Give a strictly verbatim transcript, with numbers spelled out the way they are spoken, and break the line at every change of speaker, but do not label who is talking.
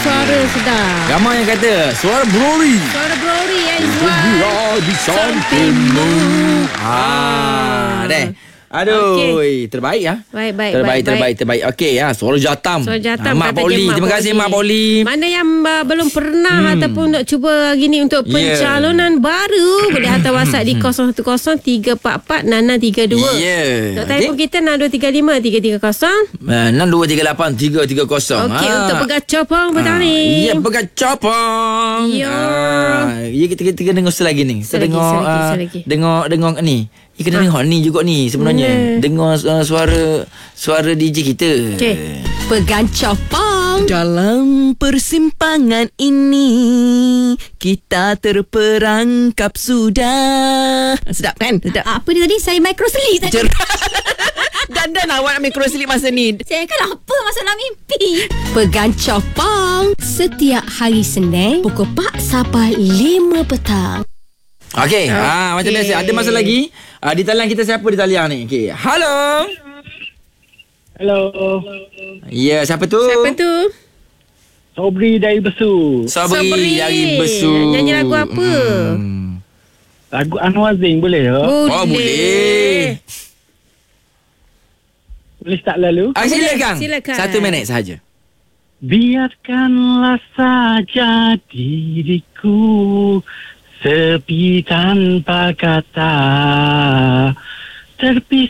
suara sedap.
Ramai yang kata suara Brori.
Suara Brori ya Izwan.
Dia di sampingmu. Ah, deh. Aduh, okay. terbaik ya.
Baik, baik,
terbaik,
baik,
terbaik, terbaik. Okey ya, suara Jatam.
Suara Jatam.
Ah, Mak Poli. Terima kasih Mak Poli.
Mana yang uh, belum pernah hmm. ataupun nak cuba gini untuk pencalonan yeah. baru, boleh hantar WhatsApp di kosong satu kosong tiga empat empat enam enam tiga dua.
Ya.
Untuk telefon kita enam dua tiga lima tiga tiga kosong.
enam dua tiga lapan tiga tiga kosong.
Okey,
ha.
untuk pegang copong petang ni.
Ya, pegang copong.
Ya.
Ah, ya kita kita dengar selagi ni. Kita
Selagi,
dengar
selagi,
uh,
selagi.
dengar dengar ni. Ya, kena ha. dengar ni juga ni sebenarnya. Hmm. Dengar uh, suara suara D J kita.
Okey. Pegang copong.
Dalam persimpangan ini kita terperangkap sudah. Sedap kan? Sedap.
Apa dia tadi? Saya microslip tadi.
Dan-dan awak nak microslip masa ni.
Saya kan apa masalah mimpi. Pegang copong. Setiap hari Senin pukul empat sampai lima petang.
Okey, okay. ah macam biasa. Ada masa lagi? Ah, di talian kita siapa di talian ni? Okey. Halo.
Hello.
Ya, yeah, siapa tu?
Siapa tu?
Sobri dari Besu.
Sobri,
Sobri.
dari Besu.
Nyanyi lagu apa?
Hmm.
Lagu Anwar Zain boleh ke?
Boleh.
Oh, boleh.
Boleh start lalu?
Ah, silakan.
Silakan.
Satu minit sahaja.
Biarkanlah saja diriku sepi tanpa kata, terpisah